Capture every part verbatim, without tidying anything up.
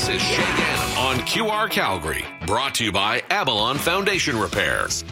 This is Shay Gannon on Q R Calgary, brought to you by Avalon Foundation Repairs.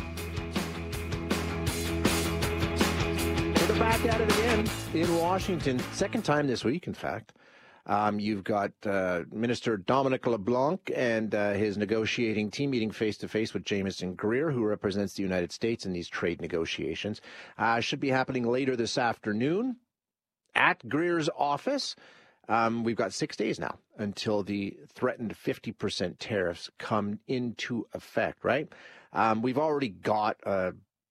We're back at it again in Washington. Second time this week, in fact. Um, you've got uh, Minister Dominic LeBlanc and uh, his negotiating team meeting face-to-face with Jamieson Greer, who represents the United States in these trade negotiations. Uh, should be happening later this afternoon at Greer's office. Um, we've got six days now until the threatened fifty percent tariffs come into effect, right? Um, we've already got a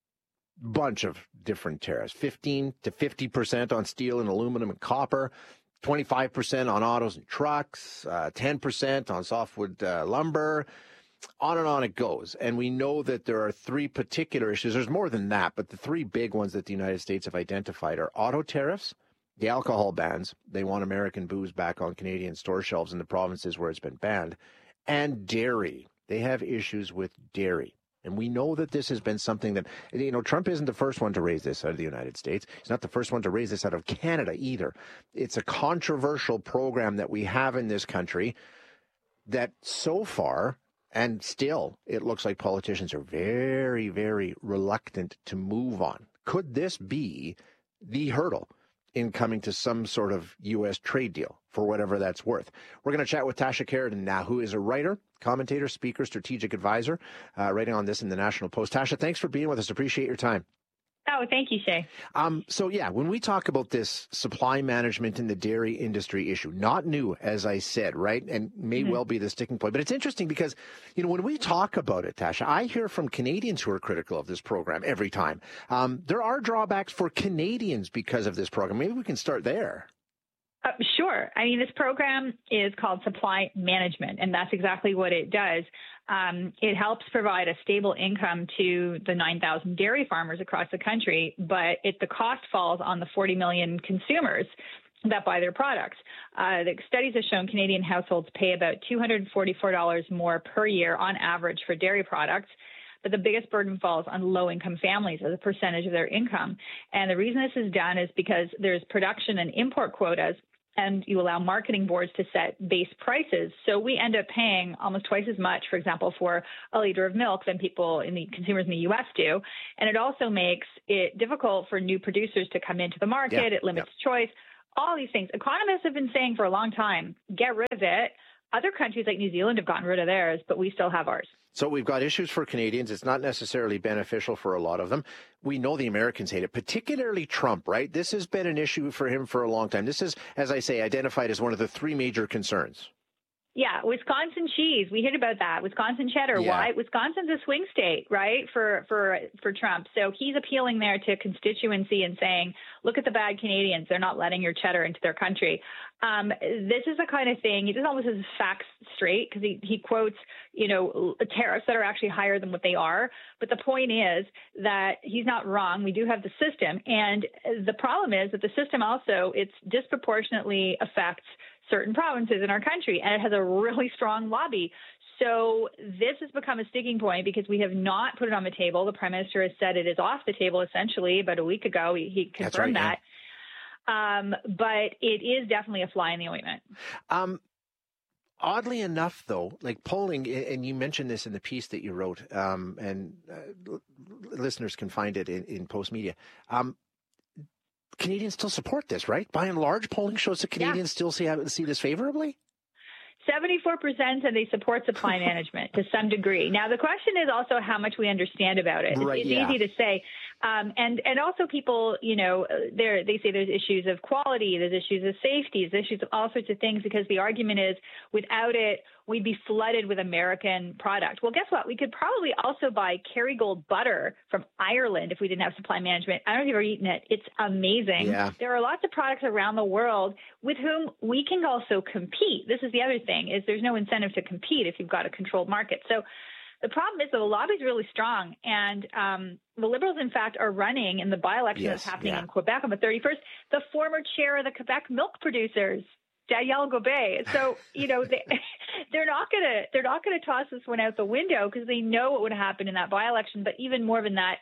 bunch of different tariffs, fifteen to fifty percent on steel and aluminum and copper, twenty-five percent on autos and trucks, uh, ten percent on softwood uh, lumber, on and on it goes. And we know that there are three particular issues. There's more than that, but the three big ones that the United States have identified are auto tariffs, the alcohol bans. They want American booze back on Canadian store shelves in the provinces where it's been banned, and dairy. They have issues with dairy. And we know that this has been something that, you know, Trump isn't the first one to raise this out of the United States. He's not the first one to raise this out of Canada either. It's a controversial program that we have in this country that so far, and still, it looks like politicians are very, very reluctant to move on. Could this be the hurdle in coming to some sort of U S trade deal for whatever that's worth? We're going to chat with Tasha Keratin now, who is a writer, commentator, speaker, strategic advisor, uh, writing on this in the National Post. Tasha, thanks for being with us. Appreciate your time. Oh, thank you, Shay. Um, so, yeah, when we talk about this supply management in the dairy industry issue, not new, as I said, right, and may mm-hmm. well be the sticking point. But it's interesting because, you know, when we talk about it, Tasha, I hear from Canadians who are critical of this program every time. Um, there are drawbacks for Canadians because of this program. Maybe we can start there. Uh, sure. I mean, this program is called supply management, and that's exactly what it does. Um, it helps provide a stable income to the nine thousand dairy farmers across the country, but it, the cost falls on the forty million consumers that buy their products. Uh, the studies have shown Canadian households pay about two hundred forty-four dollars more per year on average for dairy products. But the biggest burden falls on low-income families as a percentage of their income. And the reason this is done is because there's production and import quotas, and you allow marketing boards to set base prices. So we end up paying almost twice as much, for example, for a liter of milk than people in the consumers in the U S do. And it also makes it difficult for new producers to come into the market. Yeah, it limits yeah. choice, all these things. Economists have been saying for a long time, get rid of it. Other countries like New Zealand have gotten rid of theirs, but we still have ours. So we've got issues for Canadians. It's not necessarily beneficial for a lot of them. We know the Americans hate it, particularly Trump, right? This has been an issue for him for a long time. This is, as I say, identified as one of the three major concerns. Yeah, Wisconsin cheese. We heard about that. Wisconsin cheddar. Yeah. Why? Wisconsin's a swing state, right, for for for Trump. So he's appealing there to constituency and saying, look at the bad Canadians. They're not letting your cheddar into their country. Um, this is the kind of thing, he doesn't always have his facts straight because he, he quotes, you know, tariffs that are actually higher than what they are. But the point is that he's not wrong. We do have the system. And the problem is that the system also, it's disproportionately affects certain provinces in our country, and it has a really strong lobby. So this has become a sticking point because we have not put it on the table. The Prime Minister has said it is off the table essentially about a week ago. He, he confirmed right, that. Yeah. Um, but it is definitely a fly in the ointment. Um, Oddly enough, though, like polling, and you mentioned this in the piece that you wrote, um, and uh, listeners can find it in, in Post Media, um, Canadians still support this, right? By and large, polling shows that Canadians yeah. still see, see this favorably? seventy-four percent and they support supply management to some degree. Now, the question is also how much we understand about it. Right, it's yeah. easy to say. Um, and, and also people, you know, they say there's issues of quality, there's issues of safety, there's issues of all sorts of things because the argument is without it, we'd be flooded with American product. Well, guess what? We could probably also buy Kerrygold butter from Ireland if we didn't have supply management. I don't know if you've ever eaten it. It's amazing. Yeah. There are lots of products around the world with whom we can also compete. This is the other thing, is there's no incentive to compete if you've got a controlled market. So the problem is that the lobby is really strong, and um, the Liberals, in fact, are running in the by-election yes, that's happening yeah. in Quebec on the thirty-first, the former chair of the Quebec milk producers, Danielle Gobet. So, you know, they, they're not going to they're not going to toss this one out the window because they know what would happen in that by-election. But even more than that,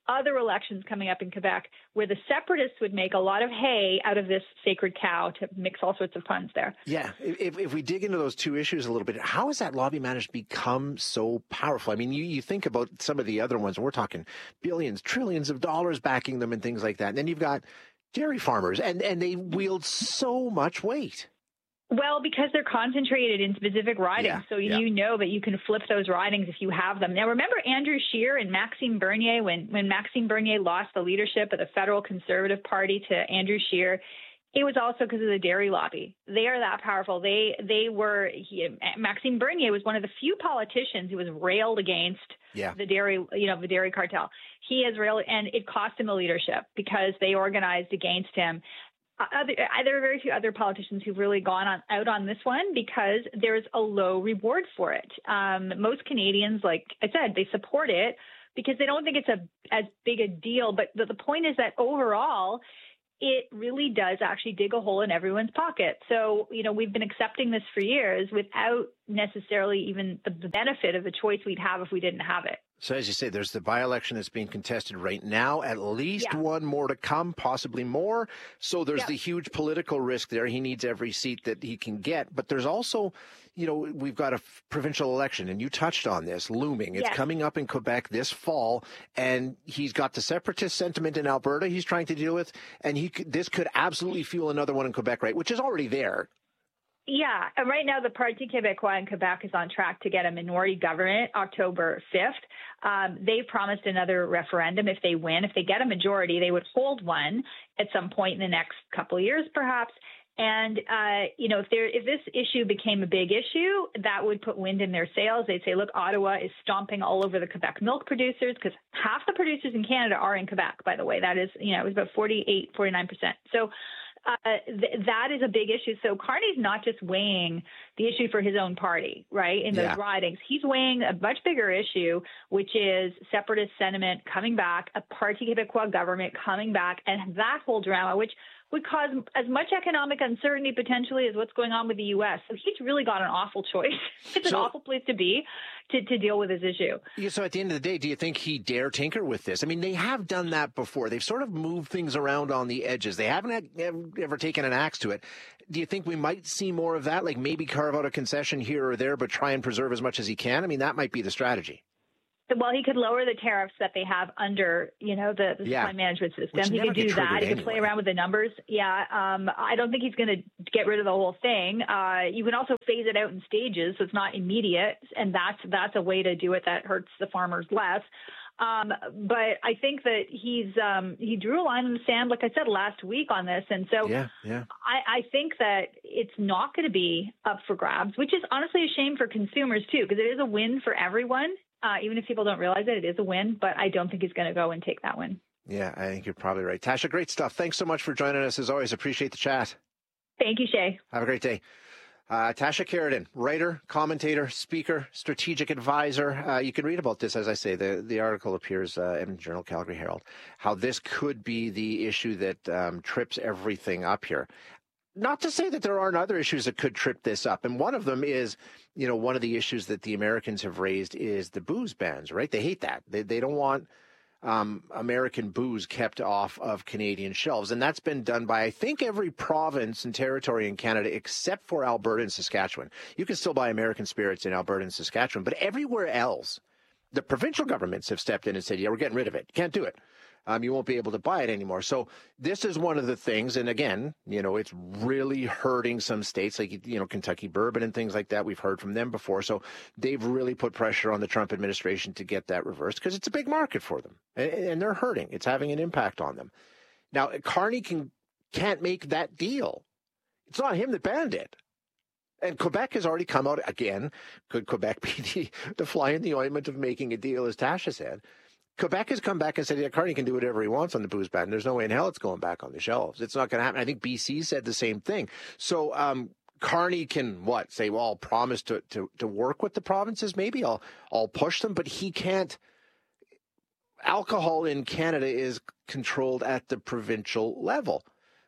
other elections coming up in Quebec where the separatists would make a lot of hay out of this sacred cow, to mix all sorts of puns there. Yeah. If, if we dig into those two issues a little bit, how has that lobby managed to become so powerful? I mean, you, you think about some of the other ones, and we're talking billions, trillions of dollars backing them and things like that. And then you've got dairy farmers, and, and they wield so much weight. Well, because they're concentrated in specific ridings. Yeah, so yeah. you know that you can flip those ridings if you have them. Now, remember Andrew Scheer and Maxime Bernier, when, when Maxime Bernier lost the leadership of the federal Conservative Party to Andrew Scheer, it was also because of the dairy lobby. They are that powerful. They they were, he, Maxime Bernier was one of the few politicians who was railed against yeah. the dairy, you know, the dairy cartel. He has railed, and it cost him the leadership because they organized against him. Other, there are very few other politicians who've really gone on, out on this one because there's a low reward for it. Um, most Canadians, like I said, they support it because they don't think it's a as big a deal. But the, the point is that overall, it really does actually dig a hole in everyone's pocket. So, you know, we've been accepting this for years without necessarily even the benefit of the choice we'd have if we didn't have it. So as you say, there's the by-election that's being contested right now, at least yeah. one more to come, possibly more. So there's yeah. the huge political risk there. He needs every seat that he can get. But there's also, you know, we've got a f- provincial election, and you touched on this, looming. It's yes. coming up in Quebec this fall, and he's got the separatist sentiment in Alberta he's trying to deal with, and he could, this could absolutely fuel another one in Quebec, right, which is already there. Yeah, and right now the Parti Québécois in Quebec is on track to get a minority government October fifth. Um, they've promised another referendum if they win. If they get a majority, they would hold one at some point in the next couple of years, perhaps. And, uh, you know, if there, if this issue became a big issue, that would put wind in their sails. They'd say, look, Ottawa is stomping all over the Quebec milk producers, because half the producers in Canada are in Quebec, by the way. That is, you know, it was about forty-eight, forty-nine percent. So uh, th- that is a big issue. So Carney's not just weighing the issue for his own party, right, in those yeah. ridings. He's weighing a much bigger issue, which is separatist sentiment coming back, a Parti Québécois government coming back, and that whole drama, which would cause as much economic uncertainty potentially as what's going on with the U S. So he's really got an awful choice. It's so, an awful place to be to, to deal with this issue. Yeah, so at the end of the day, do you think he dare tinker with this? I mean, they have done that before. They've sort of moved things around on the edges. They haven't had, ever, ever taken an axe to it. Do you think we might see more of that, like maybe carve out a concession here or there, but try and preserve as much as he can? I mean, that might be the strategy. Well, he could lower the tariffs that they have under, you know, the, the yeah. supply management system. Which he could do that. He anyway. could play around with the numbers. Yeah. Um, I don't think he's going to get rid of the whole thing. Uh, you can also phase it out in stages, so it's not immediate. And that's, that's a way to do it that hurts the farmers less. Um, but I think that he's, um, he drew a line in the sand, like I said, last week on this. And so yeah, yeah. I, I think that it's not going to be up for grabs, which is honestly a shame for consumers too, because it is a win for everyone. Uh, even if people don't realize it, it is a win, but I don't think he's going to go and take that win. Yeah, I think you're probably right. Tasha, great stuff. Thanks so much for joining us as always. Appreciate the chat. Thank you, Shay. Have a great day. Uh, Tasha Karaden, writer, commentator, speaker, strategic advisor. Uh, you can read about this, as I say, the, the article appears, uh, Edmonton Journal, Calgary Herald, how this could be the issue that um, trips everything up here. Not to say that there aren't other issues that could trip this up. And one of them is, you know, one of the issues that the Americans have raised is the booze bans, right? They hate that. They they don't want um, American booze kept off of Canadian shelves. And that's been done by, I think, every province and territory in Canada except for Alberta and Saskatchewan. You can still buy American spirits in Alberta and Saskatchewan, but everywhere else, the provincial governments have stepped in and said, yeah, we're getting rid of it. You can't do it. Um, you won't be able to buy it anymore. So this is one of the things. And again, you know, it's really hurting some states like, you know, Kentucky bourbon and things like that. We've heard from them before. So they've really put pressure on the Trump administration to get that reversed because it's a big market for them and, and they're hurting. It's having an impact on them. Now, Carney can, can't make that deal. It's not him that banned it. And Quebec has already come out again. Could Quebec be the, the fly in the ointment of making a deal, as Tasha said? Quebec has come back and said, yeah, Carney can do whatever he wants on the booze ban. There's no way in hell it's going back on the shelves. It's not going to happen. I think B C said the same thing. So um, Carney can, what, say, well, I'll promise to, to, to work with the provinces. Maybe I'll, I'll push them, but he can't. Alcohol in Canada is controlled at the provincial level.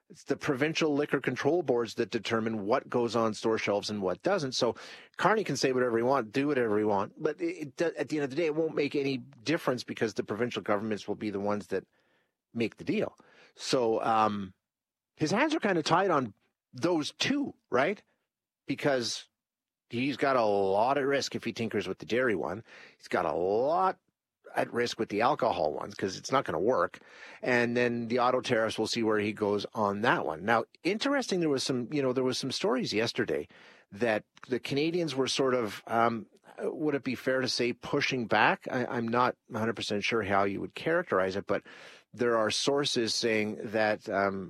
It's the provincial liquor control boards that determine what goes on store shelves and what doesn't. So Carney can say whatever he wants, do whatever he wants, but it, it, at the end of the day, it won't make any difference because the provincial governments will be the ones that make the deal. So um, his hands are kind of tied on those two, right? Because he's got a lot at risk if he tinkers with the dairy one. He's got a lot at risk with the alcohol ones because it's not going to work. And then the auto tariffs, we'll see where he goes on that one. Now, interesting, there was some, you know, there was some stories yesterday that the Canadians were sort of, um, would it be fair to say, pushing back? I, I'm not one hundred percent sure how you would characterize it, but there are sources saying that um,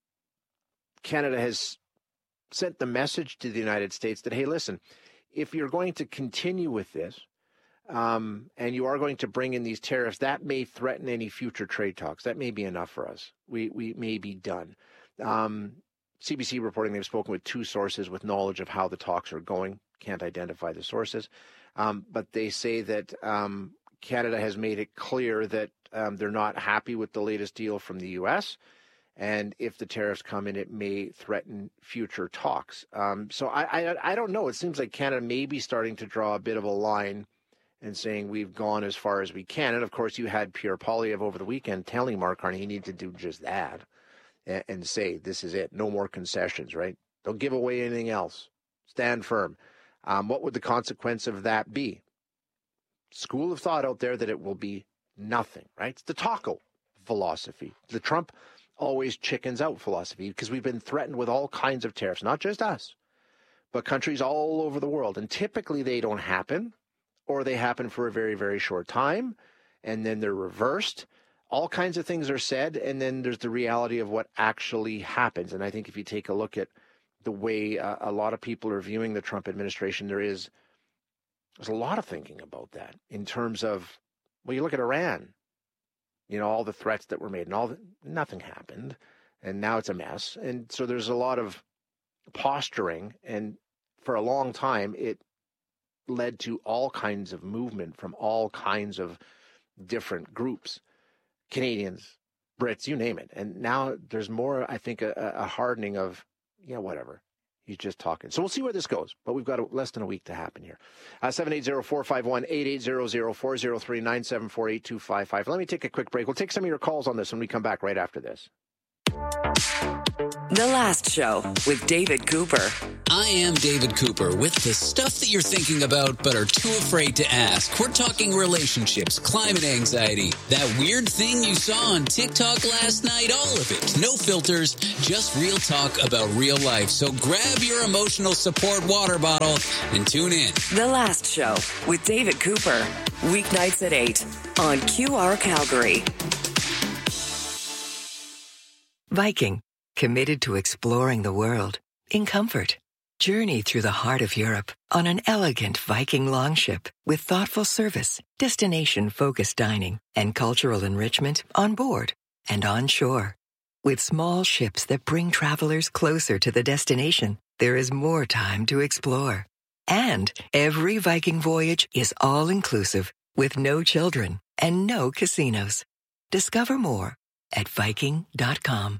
Canada has sent the message to the United States that, hey, listen, if you're going to continue with this, Um, and you are going to bring in these tariffs, that may threaten any future trade talks. That may be enough for us. We we may be done. Um, C B C reporting they've spoken with two sources with knowledge of how the talks are going. Can't identify the sources. Um, but they say that um, Canada has made it clear that um, they're not happy with the latest deal from the U S, and if the tariffs come in, it may threaten future talks. Um, so I, I I don't know. It seems like Canada may be starting to draw a bit of a line and saying we've gone as far as we can. And, of course, you had Pierre Poilievre over the weekend telling Mark Carney he needed to do just that and, and say, this is it, no more concessions, right? Don't give away anything else. Stand firm. Um, what would the consequence of that be? School of thought out there that it will be nothing, right? It's the taco philosophy, the Trump always chickens out philosophy, because we've been threatened with all kinds of tariffs, not just us, but countries all over the world. And typically they don't happen, or they happen for a very, very short time, and then they're reversed. All kinds of things are said, and then there's the reality of what actually happens. And I think if you take a look at the way uh, a lot of people are viewing the Trump administration, there is there's a lot of thinking about that in terms of, well, you look at Iran, you know, all the threats that were made, and all the, nothing happened, and now it's a mess. And so there's a lot of posturing, and for a long time, it led to all kinds of movement from all kinds of different groups, Canadians, Brits, you name it. And now there's more, I think, a, a hardening of, yeah, whatever. He's just talking. So we'll see where this goes. But we've got a, less than a week to happen here. Uh, seven eight zero, four five one, eight eight zero zero, four zero three, nine seven four, eight two five five. Let me take a quick break. We'll take some of your calls on this when we come back right after this. The Last Show with David Cooper. I am David Cooper with the stuff that you're thinking about but are too afraid to ask. We're talking relationships, climate anxiety, that weird thing you saw on TikTok last night, all of it. No filters, just real talk about real life. So grab your emotional support water bottle and tune in. The Last Show with David Cooper. Weeknights at eight on Q R Calgary. Viking, committed to exploring the world in comfort. Journey through the heart of Europe on an elegant Viking longship with thoughtful service, destination-focused dining, and cultural enrichment on board and on shore. With small ships that bring travelers closer to the destination, there is more time to explore. And every Viking voyage is all-inclusive with no children and no casinos. Discover more at Viking dot com.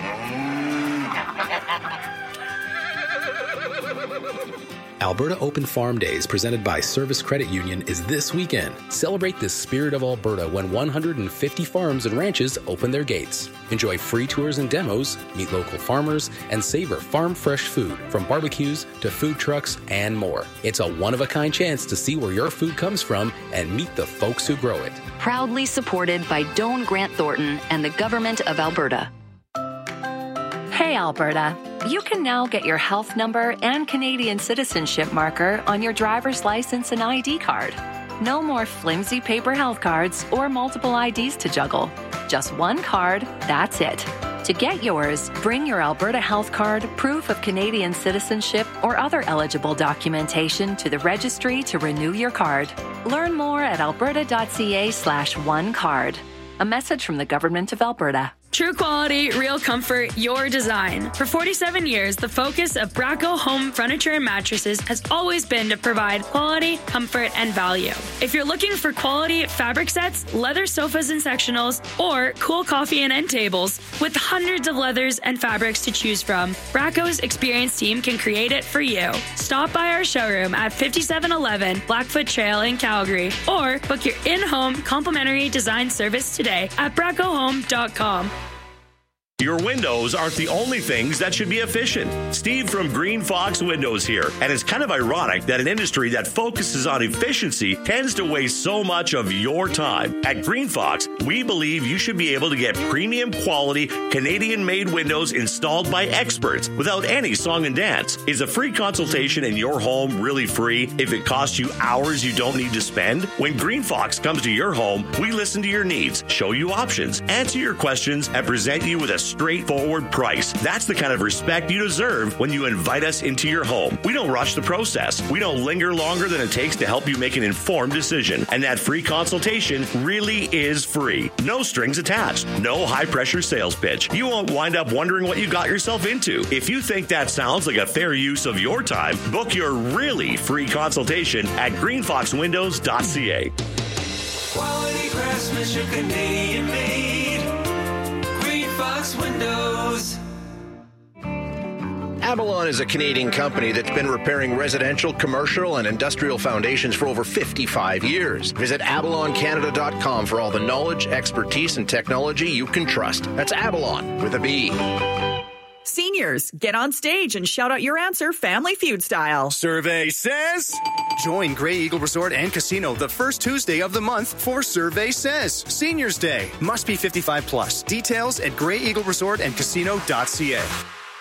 Alberta Open Farm Days, presented by Service Credit Union, is this weekend. Celebrate the spirit of Alberta when one hundred fifty farms and ranches open their gates. Enjoy free tours and demos, meet local farmers, and savor farm-fresh food, from barbecues to food trucks and more. It's a one-of-a-kind chance to see where your food comes from and meet the folks who grow it. Proudly supported by Doane Grant Thornton and the Government of Alberta. Hey, Alberta. You can now get your health number and Canadian citizenship marker on your driver's license and I D card. No more flimsy paper health cards or multiple I Ds to juggle. Just one card, that's it. To get yours, bring your Alberta Health Card, proof of Canadian citizenship, or other eligible documentation to the registry to renew your card. Learn more at alberta.ca slash one card. A message from the Government of Alberta. True quality, real comfort, your design. For forty-seven years, the focus of Bracco Home Furniture and Mattresses has always been to provide quality, comfort, and value. If you're looking for quality fabric sets, leather sofas and sectionals, or cool coffee and end tables, with hundreds of leathers and fabrics to choose from, Bracco's experienced team can create it for you. Stop by our showroom at fifty-seven eleven Blackfoot Trail in Calgary, or book your in-home complimentary design service today at bracco home dot com. Your windows aren't the only things that should be efficient. Steve from Green Fox Windows here. And it's kind of ironic that an industry that focuses on efficiency tends to waste so much of your time. At Green Fox, we believe you should be able to get premium quality Canadian-made windows installed by experts without any song and dance. Is a free consultation in your home really free if it costs you hours you don't need to spend? When Green Fox comes to your home, we listen to your needs, show you options, answer your questions, and present you with a straightforward price. That's the kind of respect you deserve when you invite us into your home. We don't rush the process. We don't linger longer than it takes to help you make an informed decision. And that free consultation really is free. No strings attached. No high-pressure sales pitch. You won't wind up wondering what you got yourself into. If you think that sounds like a fair use of your time, book your really free consultation at green fox windows dot c a. Quality craftsmanship, Canadian made. Fox Windows. Avalon is a Canadian company that's been repairing residential, commercial, and industrial foundations for over fifty-five years. Visit avalon canada dot com for all the knowledge, expertise, and technology you can trust. That's Avalon with a B. Seniors, get on stage and shout out your answer Family Feud style. Survey says... Join Grey Eagle Resort and Casino the first Tuesday of the month for Survey Says. Seniors Day. Must be fifty-five plus. Details at grey eagle resort and casino dot c a.